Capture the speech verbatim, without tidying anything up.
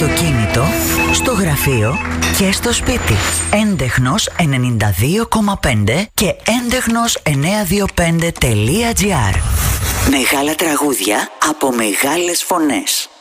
αυτοκίνητο, στο γραφείο και στο σπίτι. Έντεχνος ενενήντα δύο κόμμα πέντε και έντεχνος εννιακόσια είκοσι πέντε τελεία τζι άρ. Μεγάλα τραγούδια από μεγάλες φωνές.